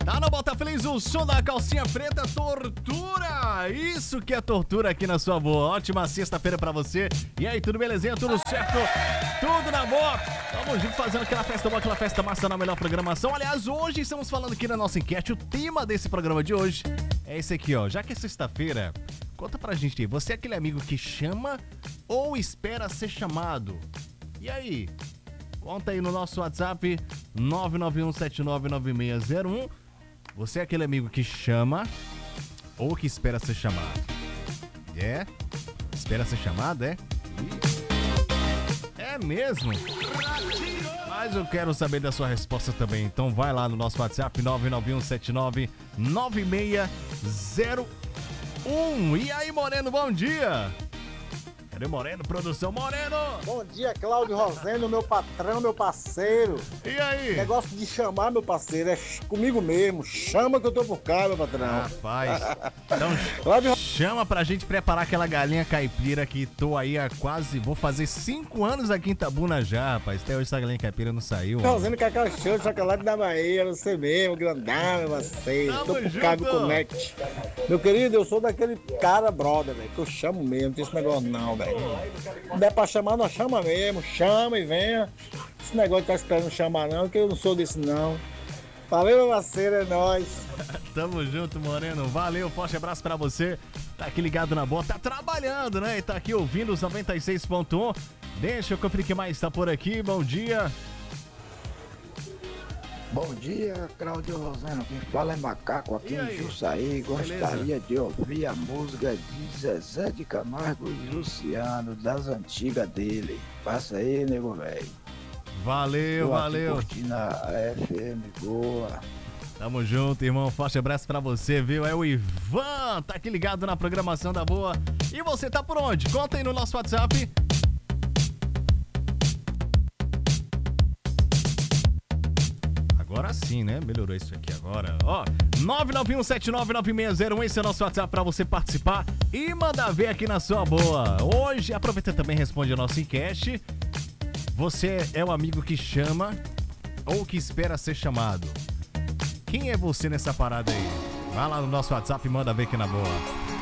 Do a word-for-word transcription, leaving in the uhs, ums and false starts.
Tá no Bota Feliz, o som da calcinha preta, tortura! Isso que é tortura aqui na sua boa. Ótima sexta-feira pra você. E aí, tudo belezinha? Tudo certo? Tudo na boa? Tamo junto fazendo aquela festa boa, aquela festa massa na melhor programação. Aliás, hoje estamos falando aqui na nossa enquete. O tema desse programa de hoje é esse aqui, ó. Já que é sexta-feira, conta pra gente aí. Você é aquele amigo que chama ou espera ser chamado? E aí? Conta aí no nosso WhatsApp nove nove um sete nove nove seis zero um. Você é aquele amigo que chama ou que espera ser chamado? É? Espera ser chamado, é? É mesmo? Mas eu quero saber da sua resposta também. Então vai lá no nosso WhatsApp nove nove um sete nove nove seis zero um. E aí, Moreno, bom dia! Cadê Moreno? Produção Moreno! Bom dia, Cláudio Rosendo, meu patrão, meu parceiro. E aí? Negócio de chamar, meu parceiro, é comigo mesmo. Chama que eu tô por cá, meu patrão. Rapaz, então Cláudio... chama pra gente preparar aquela galinha caipira que tô aí há quase... Vou fazer cinco anos aqui em Itabuna já, rapaz. Até hoje essa galinha caipira não saiu. Rosendo Cacau Show, chocolate da Bahia, você mesmo, grandão, meu parceiro. Tamo tô por junto. cá, me conecte. Meu querido, eu sou daquele cara brother, velho, que eu chamo mesmo, não tem esse negócio não, velho. Não der pra chamar, nós chama mesmo. Chama e venha. Esse negócio de tá esperando chamar não, que eu não sou desse não. Valeu, meu parceiro, é nóis. Tamo junto, Moreno. Valeu, forte abraço pra você. Tá aqui ligado na boa, tá trabalhando, né? E tá aqui ouvindo os noventa e seis ponto um. Deixa eu conferir quem mais tá por aqui. Bom dia. Bom dia, Cláudio Rosendo. Quem fala é Macaco aqui em Jussaí. Gostaria Beleza? de ouvir a música de Zezé de Camargo e Luciano, das antigas dele. Passa aí, nego velho. Valeu, Tô aqui valeu. curtindo a F M boa. Tamo junto, irmão. Forte abraço pra você, viu? É o Ivan, tá aqui ligado na programação da boa. E você tá por onde? Conta aí no nosso WhatsApp. Agora sim, né? Melhorou isso aqui agora. Ó, nove nove um sete nove nove seis zero um, esse é o nosso WhatsApp pra você participar e mandar ver aqui na sua boa. Hoje, aproveita também e responde a nossa enquete. Você é o amigo que chama ou que espera ser chamado? Quem é você nessa parada aí? Vai lá no nosso WhatsApp e manda ver aqui na boa.